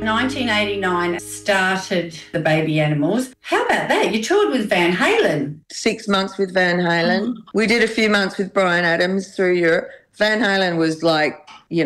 1989 started the Baby Animals. How about that? You toured with Van Halen. 6 months with Van Halen. We did a few months with Bryan Adams through Europe. Van Halen was like,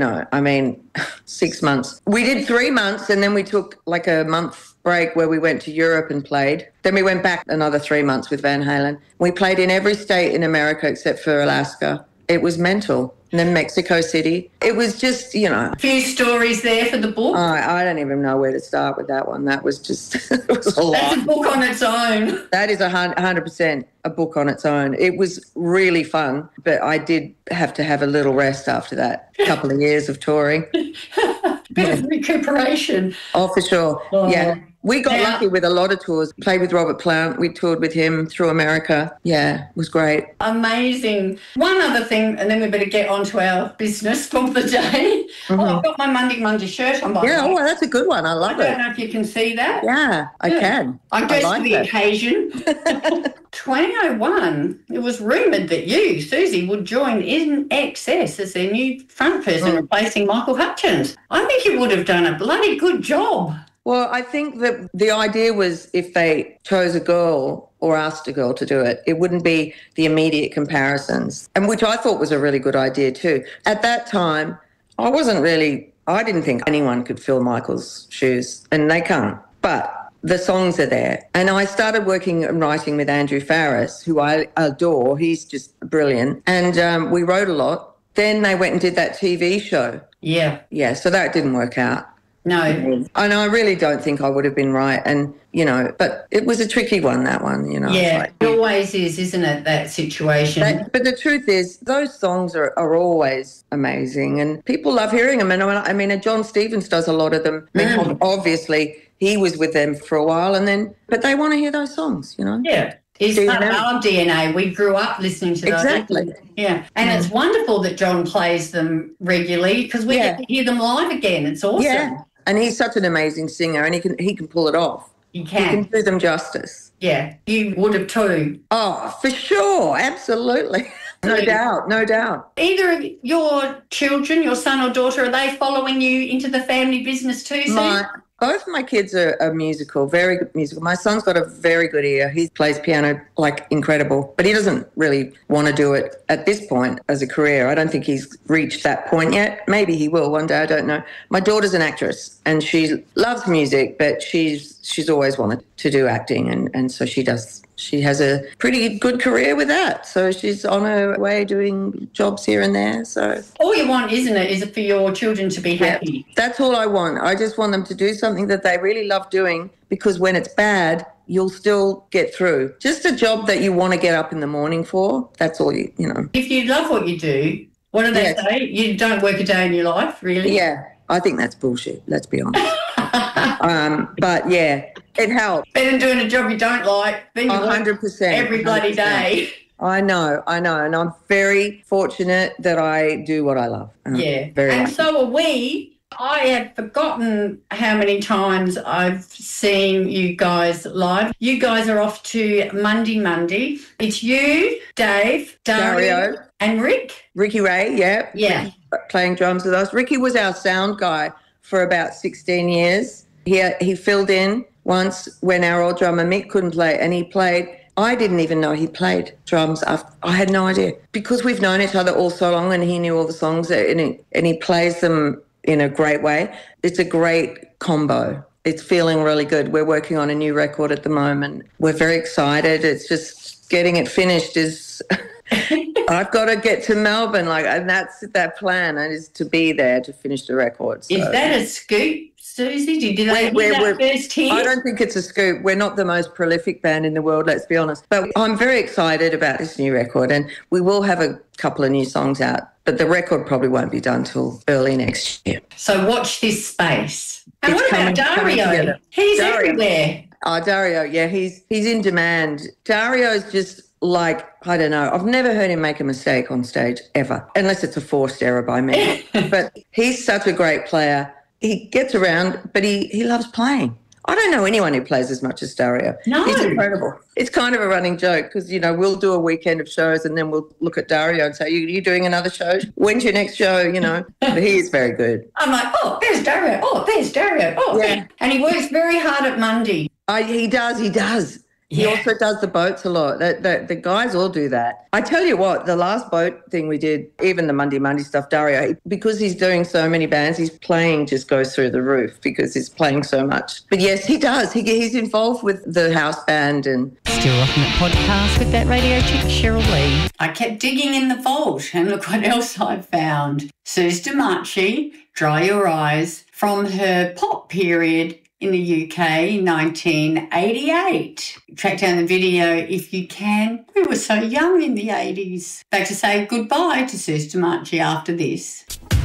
6 months. We did 3 months and then we took like a month break where we went to Europe and played. Then we went back another 3 months with Van Halen. We played in every state in America except for Alaska. It was mental. And then Mexico City. It was just, A few stories there for the book. I don't even know where to start with that one. That was just, it was a lot. That's a book on its own. That is 100% a book on its own. It was really fun, but I did have to have a little rest after that couple of years of touring. Bit of recuperation. Oh, for sure. Oh. Yeah. We got lucky with a lot of tours. Played with Robert Plant. We toured with him through America. Yeah, it was great. Amazing. One other thing, and then we better get on to our business for the day. Mm-hmm. Oh, I've got my Monday shirt on. Yeah, that's a good one. I love it. I don't know if you can see that. Yeah, I can. I'm dressed for the occasion. 2001, it was rumoured that you, Susie, would join In Excess as their new front person, replacing Michael Hutchence. I think you would have done a bloody good job. Well, I think that the idea was if they chose a girl or asked a girl to do it, it wouldn't be the immediate comparisons, and which I thought was a really good idea too. At that time, I didn't think anyone could fill Michael's shoes, and they can't. But the songs are there. And I started working and writing with Andrew Farriss, who I adore. He's just brilliant. And we wrote a lot. Then they went and did that TV show. Yeah. Yeah, so that didn't work out. No. And I really don't think I would have been right. And, but it was a tricky one, that one, Yeah, it always is, isn't it, that situation? But the truth is, those songs are always amazing and people love hearing them. And John Stevens does a lot of them. Obviously, he was with them for a while but they want to hear those songs, Yeah. It's part of our DNA. We grew up listening to those. Exactly. Yeah. And it's wonderful that John plays them regularly because we get to hear them live again. It's awesome. Yeah. And he's such an amazing singer and he can pull it off. He can. He can do them justice. Yeah. You would have too. Oh, for sure. Absolutely. No doubt. Either of your children, your son or daughter, are they following you into the family business too, Sue? Both my kids are musical, very good musical. My son's got a very good ear. He plays piano like incredible, but he doesn't really want to do it at this point as a career. I don't think he's reached that point yet. Maybe he will one day, I don't know. My daughter's an actress and she loves music, but she's always wanted to do acting and so she does. She has a pretty good career with that. So she's on her way doing jobs here and there. So all you want, isn't it, is for your children to be happy. Yeah, that's all I want. I just want them to do something that they really love doing because when it's bad, you'll still get through. Just a job that you want to get up in the morning for. That's all you know. If you love what you do, what do they say? You don't work a day in your life, really? Yeah, I think that's bullshit, let's be honest. But yeah, it helps. Better than doing a job you don't like. Then you 100%. Every bloody 100%. day. I know. And I'm very fortunate that I do what I love. Very lucky. So are we. I have forgotten how many times I've seen you guys live. You guys are off to Monday. It's you, Dave, Dario, and Ricky Ray, yeah. Yeah. Playing drums with us. Ricky was our sound guy for about 16 years. He filled in once when our old drummer Mick couldn't play, and he played. I didn't even know he played drums. I had no idea because we've known each other all so long, and he knew all the songs, and he plays them in a great way. It's a great combo. It's feeling really good. We're working on a new record at the moment. We're very excited. It's just getting it finished is. I've got to get to Melbourne, and that's that plan, is to be there to finish the record. So. Is that a scoop, Susie? Did I hear that first here? I don't think it's a scoop. We're not the most prolific band in the world, let's be honest. But I'm very excited about this new record, and we will have a couple of new songs out, but the record probably won't be done till early next year. So watch this space. And what about Dario? He's everywhere. Oh, Dario, yeah, he's in demand. Dario's just I don't know. I've never heard him make a mistake on stage ever, unless it's a forced error by me. But he's such a great player. He gets around, but he loves playing. I don't know anyone who plays as much as Dario. No. He's incredible. It's kind of a running joke because, we'll do a weekend of shows and then we'll look at Dario and say, you doing another show? When's your next show? But he is very good. I'm like, oh, there's Dario. Oh, there's Dario. Oh, yeah. And he works very hard at Monday. He does. He also does the boats a lot. The guys all do that. I tell you what, the last boat thing we did, even the Monday stuff, Dario, because he's doing so many bands, his playing just goes through the roof because he's playing so much. But yes, he does. He's involved with the house band. And Still Rocking It podcast with that radio chick, Cheryl Lee. I kept digging in the vault and look what else I found. Suze Damachi, Dry Your Eyes, from her pop period in the UK, 1988. Track down the video if you can. We were so young in the 80s. Back to say goodbye to Suze Damachi after this.